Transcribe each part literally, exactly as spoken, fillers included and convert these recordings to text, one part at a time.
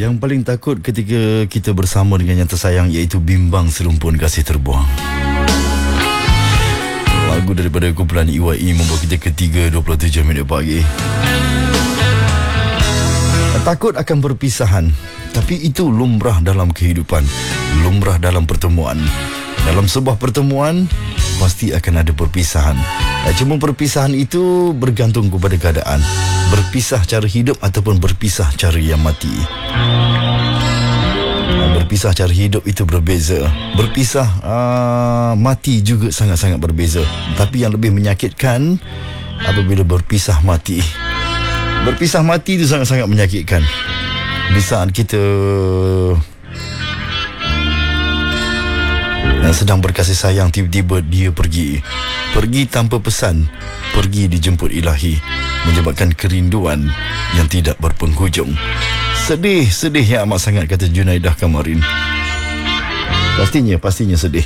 Yang paling takut ketika kita bersama dengan yang tersayang, iaitu bimbang serumpun kasih terbuang. Lagu daripada kumpulan E Y E membawa kita ke tiga dua puluh tujuh minit pagi. Takut akan perpisahan, tapi itu lumrah dalam kehidupan, lumrah dalam pertemuan. Dalam sebuah pertemuan pasti akan ada perpisahan. Cuma perpisahan itu bergantung kepada keadaan. Berpisah cara hidup ataupun berpisah cara yang mati. Berpisah cara hidup itu berbeza. Berpisah uh, mati juga sangat-sangat berbeza. Tapi yang lebih menyakitkan apabila berpisah mati. Berpisah mati itu sangat-sangat menyakitkan. Di saat kita yang sedang berkasih sayang, tiba-tiba dia pergi. Pergi tanpa pesan, pergi dijemput ilahi, menyebabkan kerinduan yang tidak berpenghujung. Sedih, sedih yang amat sangat, kata Junaidah kemarin. Pastinya, pastinya sedih.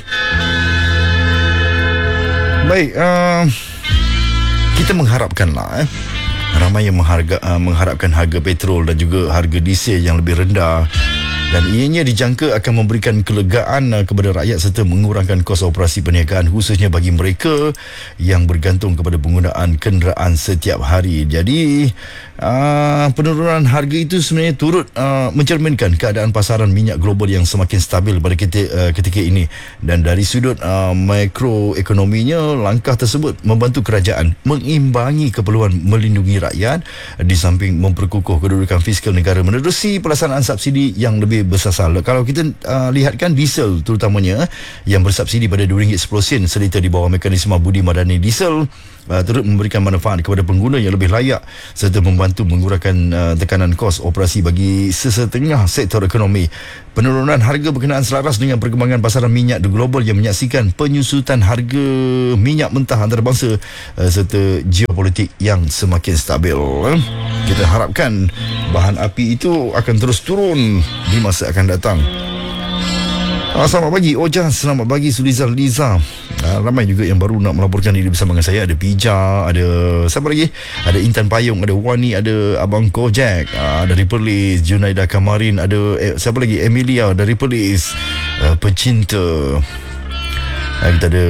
Baik, uh, kita mengharapkanlah eh, ramai yang mengharga, uh, mengharapkan harga petrol dan juga harga diesel yang lebih rendah, dan ianya dijangka akan memberikan kelegaan uh, kepada rakyat serta mengurangkan kos operasi perniagaan, khususnya bagi mereka yang bergantung kepada penggunaan kenderaan setiap hari. Jadi uh, penurunan harga itu sebenarnya turut uh, mencerminkan keadaan pasaran minyak global yang semakin stabil pada ketika, uh, ketika ini. Dan dari sudut uh, makroekonominya, langkah tersebut membantu kerajaan mengimbangi keperluan melindungi rakyat di samping memperkukuh kedudukan fiskal negara menerusi pelaksanaan subsidi yang lebih bersasar. Kalau kita uh, lihatkan diesel terutamanya yang bersubsidi pada dua ringgit sepuluh sen seliter di bawah mekanisme budi madani diesel, uh, turut memberikan manfaat kepada pengguna yang lebih layak serta membantu mengurangkan uh, tekanan kos operasi bagi sesetengah sektor ekonomi. Penurunan harga berkenaan selaras dengan perkembangan pasaran minyak global yang menyaksikan penyusutan harga minyak mentah antarabangsa uh, serta geopolitik yang semakin stabil. Kita harapkan bahan api itu akan terus turun di masa akan datang. Ah, selamat pagi Ojas, selamat pagi Sulizal Liza. Ah, ramai juga yang baru nak melaporkan diri bersama dengan saya. Ada Pija, ada siapa lagi? Ada Intan Payung, ada Wani, ada Abang Kojak, ah, dari Perlis, Junaidah Kamarin, ada eh, siapa lagi? Emilia dari Perlis, ah, pecinta. Ah, kita ada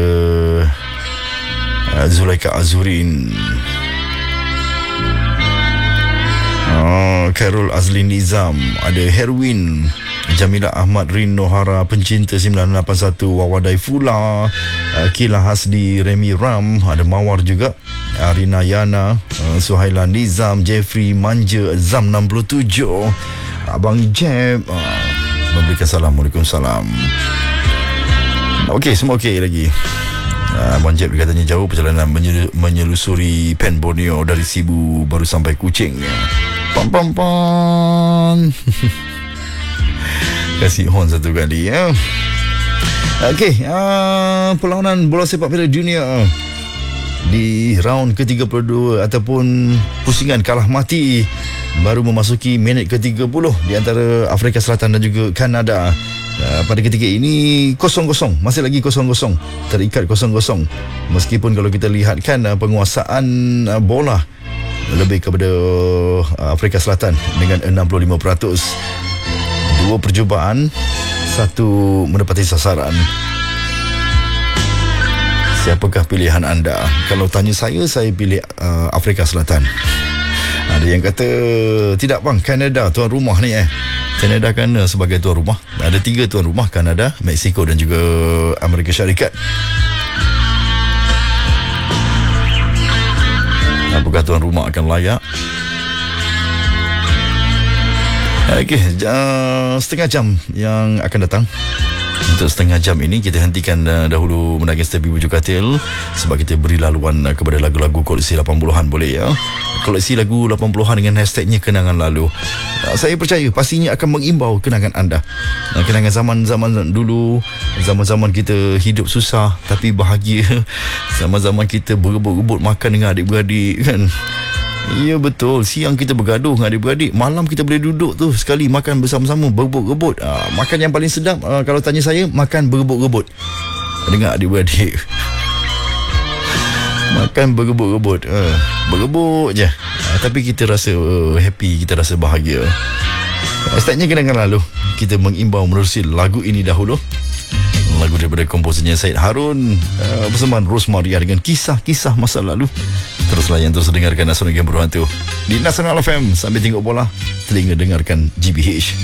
ah, Zulaika Azurin. Oh, Carol Azlin Nizam, ada Herwin, Jamila Ahmad Rin Nohara, pencinta sembilan lapan satu, Wawadai Fula, uh, Kila Hasdi, Remy Ram, ada Mawar juga, Arina Yana, uh, Suhaila Nizam, Jeffrey Manja, Zam enam puluh tujuh, Abang Jeb, uh, memberikan salam. Waalaikumsalam. Okey, semua okey lagi. Uh, Abang Jeb katanya jauh perjalanan menyel- menyelusuri Pen Borneo dari Sibu baru sampai Kuching. Pam pam pam. Kasih horn satu kali ya. Okey, uh, perlawanan bola sepak piala dunia uh, di round ke tiga puluh dua ataupun pusingan kalah mati baru memasuki minit ke tiga puluh di antara Afrika Selatan dan juga Kanada. Uh, pada ketika ini kosong kosong, masih lagi kosong kosong, terikat kosong kosong. Meskipun kalau kita lihatkan uh, penguasaan uh, bola lebih kepada uh, Afrika Selatan dengan enam puluh lima peratus. Dua percubaan, satu menepati sasaran. Siapakah pilihan anda? Kalau tanya saya, saya pilih uh, Afrika Selatan. Ada yang kata tidak bang, Kanada tuan rumah ni eh. Kanada kan sebagai tuan rumah. Ada tiga tuan rumah, Kanada, Mexico dan juga Amerika Syarikat. Apakah tuan rumah akan layak? Okey, uh, setengah jam yang akan datang. Untuk setengah jam ini kita hentikan uh, dahulu menangis tepi bujuk katil, sebab kita beri laluan uh, kepada lagu-lagu koleksi lapan puluhan, boleh ya. Koleksi lagu lapan puluhan dengan hashtagnya kenangan lalu. Uh, saya percaya pastinya akan mengimbau kenangan anda. Uh, kenangan zaman-zaman dulu, zaman-zaman kita hidup susah tapi bahagia. Zaman-zaman kita berebut-rebut makan dengan adik-beradik kan. Ya betul, siang kita bergaduh dengan adik-beradik, malam kita boleh duduk tu sekali makan bersama-sama, berebut-rebut. uh, Makan yang paling sedap, uh, kalau tanya saya, makan berebut-rebut dengan adik-beradik. Makan berebut-rebut, uh, berebut je, uh, tapi kita rasa uh, happy, kita rasa bahagia. Stepnya kenangan lalu. Kita mengimbau menerusi lagu ini dahulu. Lagu daripada komposernya Syed Harun uh, bersama Rosmaria dengan kisah-kisah masa lalu. Teruslah yang terus dengarkan Nasional Game Berhantu di Nasional F M. Sambil tengok bola, telinga dengarkan G B H.